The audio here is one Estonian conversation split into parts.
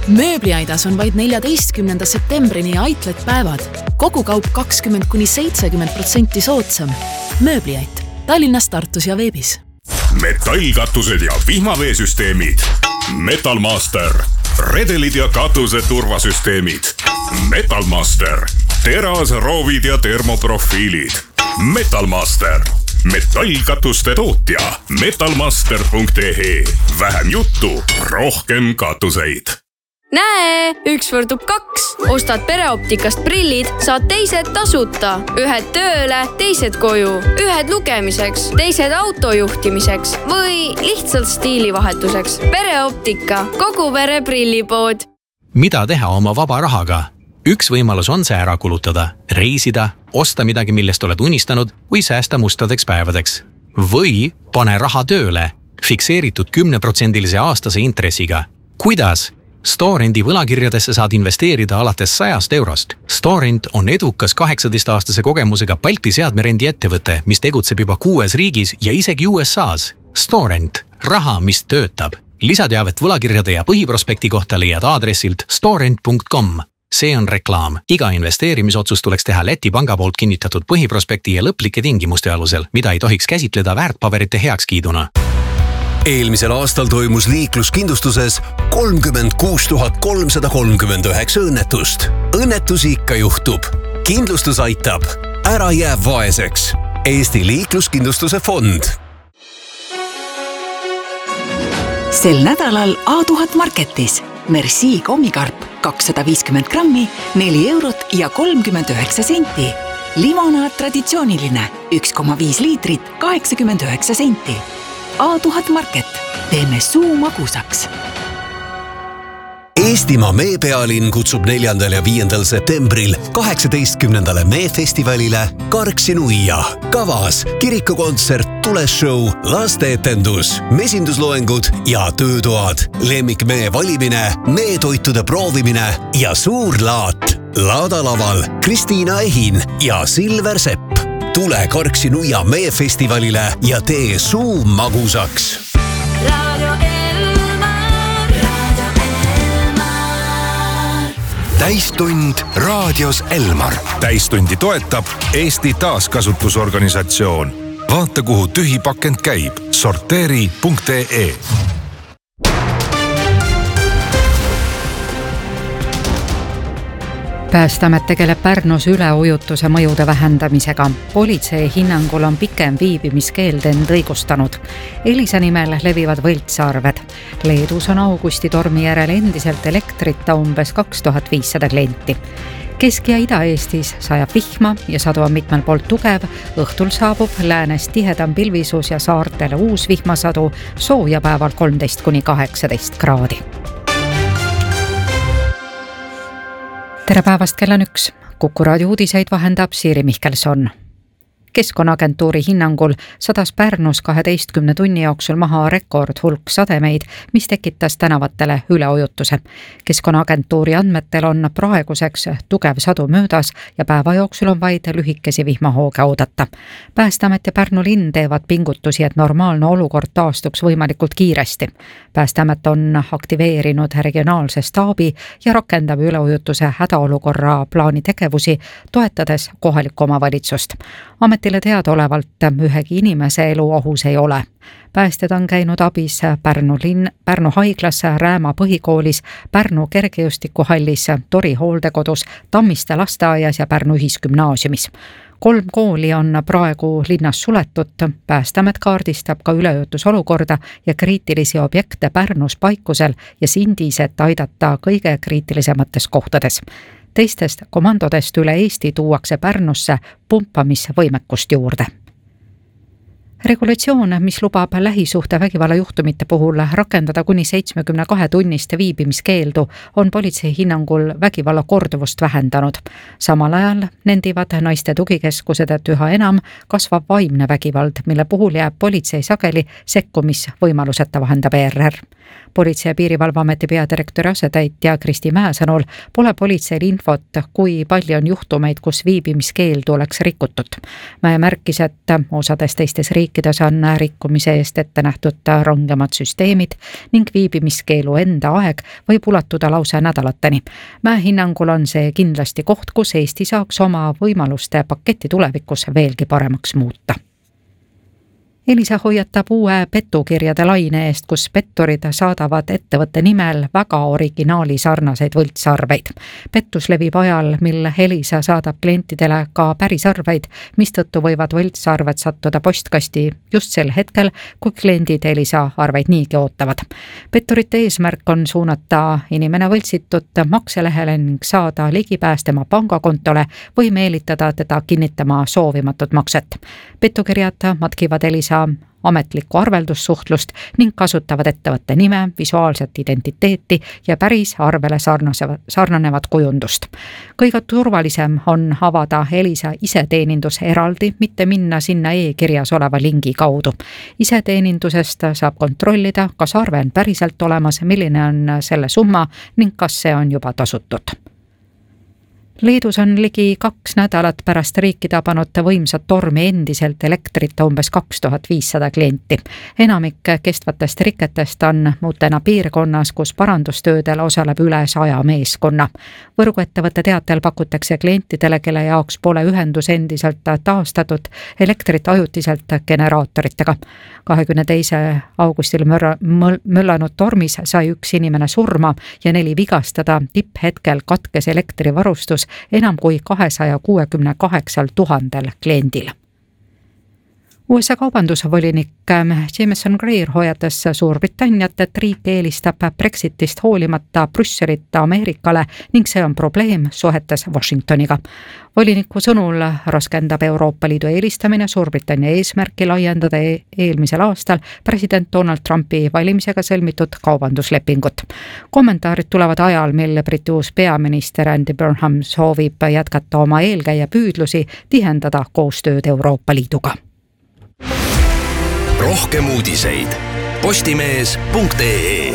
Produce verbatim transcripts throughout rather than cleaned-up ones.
Mööbliaidas on vaid neljateistkümnenda septembrini Outlet päevad. Kogu kaup kakskümmend kuni seitsekümmend protsenti soodsam. Mööbliait. Tallinnas, Tartus ja veebis. Metallkatused ja vihmaveesüsteemid. Metalmaster. Redelid ja katuse turvasüsteemid. Metalmaster. Teras, roovid ja termoprofiilid. Metalmaster. Metallkatuste tootja. metalmaster punkt ee. Vähem juttu, rohkem katuseid. Näe, üks võrdub kaks. Ostad pereoptikast prillid, saad teised tasuta. Ühed tööle, teised koju. Ühed lugemiseks, teised autojuhtimiseks või lihtsalt stiilivahetuseks. Pereoptika, kogu pere prillipood. Mida teha oma vaba rahaga? Üks võimalus on see ära kulutada, reisida, osta midagi, millest oled unistanud või säästa mustadeks päevadeks. Või pane raha tööle, fikseeritud kümneprotsendilise aastase intressiga. Kuidas? Storendi võlakirjadesse saad investeerida alates sajast eurost. Storend on edukas kaheksateist-aastase kogemusega Balti seadmerendi ettevõte, mis tegutseb juba kuues riigis ja isegi U S A's. Storend. Raha, mis töötab. Lisateavet võlakirjade ja põhiprospekti kohta leiad aadressilt storend punkt com. See on reklaam. Iga investeerimisotsus tuleks teha Läti panga poolt kinnitatud põhiprospekti ja lõplike tingimuste alusel, mida ei tohiks käsitleda väärtpaberite heakskiiduna. Eelmisel aastal toimus liikluskindlustuses kolmkümmend kuus tuhat kolmsada kolmkümmend üheksa õnnetust. Õnnetusi ikka juhtub. Kindlustus aitab. Ära jää vaeseks. Eesti liikluskindlustuse fond. Sel nädalal A tuhat Marketis. Merci kommikarp kakssada viiskümmend grammi, neli eurot ja kolmkümmend üheksa senti. Limonaad traditsiooniline, üks koma viis liitrit, kaheksakümmend üheksa senti. A tuhat Market. Teeme suu magusaks. Eestimaa meepealinn kutsub neljandal ja viiendal septembril kaheksateistkümnendale meefestivalile Karksi-Nuia. Kavas kirikukontsert, tulesshow, lasteetendus, mesindusloengud ja töötoad, lemmikmee valimine, meetoitude proovimine ja suur laat. Laadalaval Kristiina Ehin ja Silver Sepp. Tule Karksi-Nuia meefestivalile ja tee suu magusaks. Radio Elmar, Radio Elmar. Täistund raadios Elmar. Täistundi toetab Eesti taaskasutusorganisatsioon. Vaata, kuhu tühi pakend käib. sorteeri punkt ee. Päästeamet tegeleb Pärnus üleujutuse mõjude vähendamisega. Politsei hinnangul on pikem viibimiskeeld end õigustanud. Elisa nimel levivad võltsarved. Leedus on augusti tormi järel endiselt elektrita umbes kaks tuhat viissada klienti. Kesk- ja Ida-Eestis sajab vihma ja sadu on mitmel poolt tugev. Õhtul saabub läänes tihedam pilvisus ja saartele uus vihmasadu, sooja päeval kolmteist kuni kaheksateist kraadi. Tere päevast, kell on üks. Kuku raadio uudiseid vahendab Siiri Mihkelson. Keskkonnaagentuuri hinnangul sadas Pärnus kaheteistkümne tunni jooksul maha rekord hulk sademeid, mis tekitas tänavatele üleujutuse. Keskkonnaagentuuri andmetel on praeguseks tugev sadu möödas ja päeva jooksul on vaid lühikesi vihmahooge oodata. Päästeamet ja Pärnu linn teevad pingutusi, et normaalne olukord taastuks võimalikult kiiresti. Päästeamet on aktiveerinud regionaalse staabi ja rakendab üleujutuse hädaolukorra plaani tegevusi, toetades kohalikku omavalitsust. Ametile teadaolevalt ühegi inimese elu ohus ei ole. Päästjad on käinud abis Pärnu linn, Pärnu haiglas, Rääma põhikoolis, Pärnu kergejõustikuhallis, Tori hooldekodus, Tammiste lasteaias ja Pärnu ühisgümnaasiumis. Kolm kooli on praegu linnas suletud. Päästeamet kaardistab ka üleujutusolukorda ja kriitilisi objekte Pärnus paikusel ja Sindis, et aidata kõige kriitilisemates kohtades. Teistest komandodest üle Eesti tuuakse Pärnusse pumpamisvõimekust juurde. Regulatsioon, mis lubab lähisuhte vägivalla juhtumite puhul rakendada kuni seitsmekümne kahe tunniste viibimiskeeldu, on politsei hinnangul vägivalla korduvust vähendanud. Samal ajal nendivad naiste tugikeskused, et üha enam kasvab vaimne vägivald, mille puhul jääb politsei sageli sekkumisvõimaluseta, vahendab E R R. Politsei- ja Piirivalveameti peadirektori asetäitja Kristi Mäe sõnul pole politseil infot, kui palju on juhtumeid, kus viibimiskeeldu oleks rikutud. Mäe märkis, et osades teistes riikides riikides on rikkumise eest ette nähtud rangemad süsteemid ning viibimiskeelu enda aeg võib ulatuda lause nädalateni. Mäe hinnangul on see kindlasti koht, kus Eesti saaks oma võimaluste paketti tulevikus veelgi paremaks muuta. Elisa hoiatab uue petukirjade laine eest, kus petturid saadavad ettevõtte nimel väga originaali sarnaseid võltsarveid. Pettus levib ajal, mil Elisa saadab klientidele ka päris arveid, mistõttu võivad võltsarved sattuda postkasti just sel hetkel, kui kliendid Elisa arveid niigi ootavad. Petturite eesmärk on suunata inimene võltsitud makselehele ning saada ligipääs tema pangakontole või meelitada teda kinnitama soovimatut makset. Petukirjad matkivad Elisa ametlikku arveldussuhtlust ning kasutavad ettevõtte nime, visuaalset identiteeti ja päris arvele sarnanevat kujundust. Kõige turvalisem on avada Elisa iseteenindus eraldi, mitte minna sinna e-kirjas oleva lingi kaudu. Iseteenindusest saab kontrollida, kas arve on päriselt olemas, milline on selle summa ning kas see on juba tasutud. Leedus on ligi kaks nädalat pärast riiki tabanud võimsat tormi endiselt elektrit umbes kaks tuhat viissada klienti. Enamik kestvatest riketest on Mutena piirkonnas, kus parandustöödel osaleb üle saja meeskonna. Võrguettevõtte teatel pakutakse klientidele, kelle jaoks pole ühendus endiselt taastatud, elektrit ajutiselt generaatoritega. kahekümne teisel augustil möllanud tormis sai üks inimene surma ja neli vigastada. Tipphetkel katkes elektrivarustus enam kui kahesaja kuuekümne kaheksal tuhandel kliendil. U S A kaubandusvolinik Jameson Greer hoiatas Suurbritanniat, et riik eelistab Brexitist hoolimata Brüsselit Ameerikale ning see on probleem suhetes Washingtoniga. Voliniku sõnul raskendab Euroopa Liidu eelistamine Suurbritannia eesmärki laiendada eelmisel aastal president Donald Trumpi valimisega sõlmitud kaubanduslepingut. Kommentaarid tulevad ajal, mil Briti uus peaminister Andy Burnham soovib jätkata oma eelkäija püüdlusi tihendada koostööd Euroopa Liiduga. Rohkem uudiseid postimees punkt ee.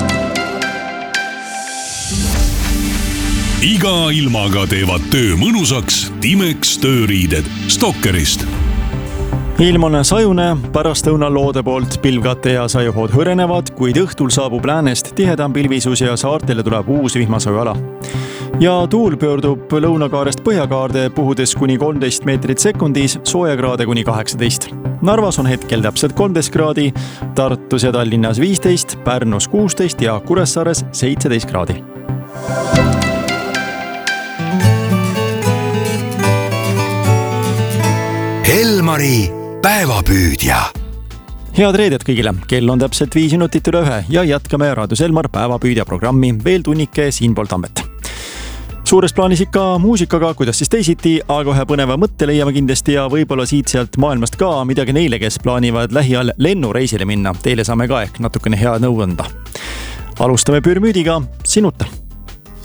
Iga ilmaga teevad töö mõnusaks Timex tööriided Stokkerist. Ilm on sajune, pärast õunal loode poolt pilvkate ja sajuhood hõrenevad, kuid õhtul saabub läänest tihedam pilvisus ja saartele tuleb uus vihmasaju ala. Ja tuul pöördub lõunakaarest põhjakaarde, puhudes kuni kolmteist meetrit sekundis, soojakraade kuni kaheksateist. Narvas on hetkel täpselt kolmteist kraadi, Tartus ja Tallinnas viisteist, Pärnus kuusteist ja Kuressaares seitseteist kraadi. Elmari päevapüüdja. Head reedet kõigile, kell on täpselt viis minutit üle ühe ja jätkame Raadios Elmar päevapüüdja programmi veel tunnike siinpool Tammet. Suures plaanis ikka muusikaga, kuidas siis teisiti, aga ühe põneva mõtte leiame kindlasti ja võib-olla siit-sealt maailmast ka midagi neile, kes plaanivad lähiajal lennureisile minna. Teile saame ka ehk natukene hea nõu anda. Alustame pürmüüdiga Sinuta.